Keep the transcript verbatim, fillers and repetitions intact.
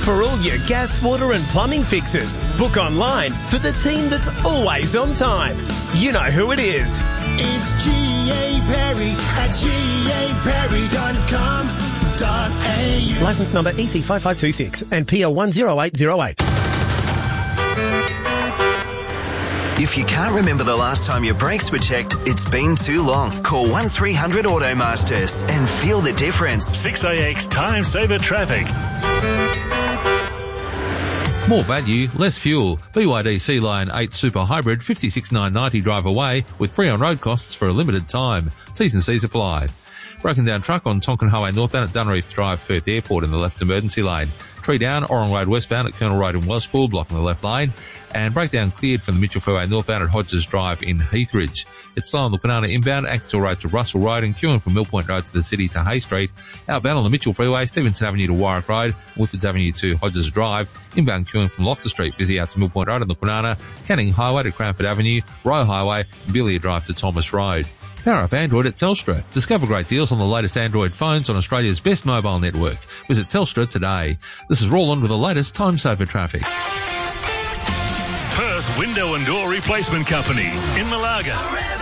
For all your gas, water and plumbing fixes, book online for the team that's always on time. You know who it is. It's G A Perry at G A Perry dot com dot A U. Licence number E C five five two six and P L one zero eight zero eight. If you can't remember the last time your brakes were checked, it's been too long. Call one three hundred Automasters and feel the difference. six A X Time Saver Traffic. More value, less fuel. B Y D Sea Lion eight Super Hybrid, fifty-six thousand nine hundred ninety drive away with free on road costs for a limited time. T's and C's apply. Broken down truck on Tonkin Highway northbound at Dunreef Drive, Perth Airport in the left emergency lane. Tree down, Orong Road westbound at Colonel Road in Wellspool, blocking the left lane. And breakdown cleared from the Mitchell Freeway northbound at Hodges Drive in Heathridge. It's slow on the Banana inbound, Axtell Road to Russell Road and queuing from Mill Point Road to the city to Hay Street. Outbound on the Mitchell Freeway, Stevenson Avenue to Warwick Road, Woodfords Avenue to Hodges Drive. Inbound queuing from Loftus Street, busy out to Mill Point Road on the Banana, Canning Highway to Cranford Avenue, Roe Highway and Billiard Drive to Thomas Road. Power up Android at Telstra. Discover great deals on the latest Android phones on Australia's best mobile network. Visit Telstra today. This is Roland with the latest Time Saver traffic. Perth Window and Door Replacement Company in Malaga.